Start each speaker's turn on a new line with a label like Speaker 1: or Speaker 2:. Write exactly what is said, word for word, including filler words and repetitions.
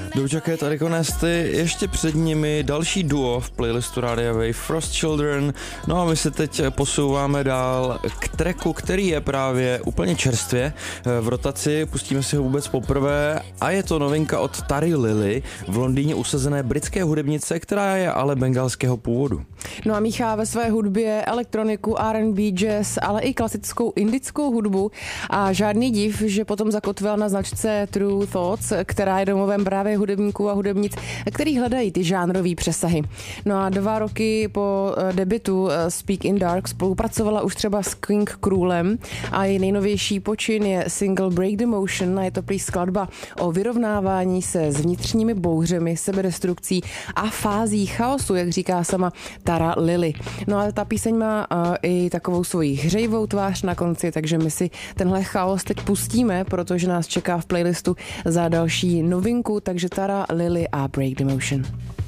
Speaker 1: Doja Cat a Rico Nasty, ještě před nimi další duo v playlistu Radia Wave, Frost Children. No a my se teď posouváme dál k tracku, který je právě úplně čerstvě v rotaci, pustíme si ho vůbec poprvé a je to novinka od Tari Lily, v Londýně usazené britské hudebnice, která je ale bengalského původu.
Speaker 2: No a míchá ve své hudbě elektroniku, R and B, jazz, ale i klasickou indickou hudbu a žádný div, že potom zakotvila na značce True Thoughts, která je domovem právě hudebníků a hudebnic, který hledají ty žánrový přesahy. No a dva roky po debutu Speak in Dark spolupracovala už třeba s King Krulem a její nejnovější počin je single Break the Motion a je to prý skladba o vyrovnávání se s vnitřními bouřemi, sebedestrukcí a fází chaosu, jak říká sama Tara Lily. No a ta píseň má uh, i takovou svoji hřejivou tvář na konci, takže my si tenhle chaos teď pustíme, protože nás čeká v playlistu za další novinku, takže Tara Lily a Break the Motion.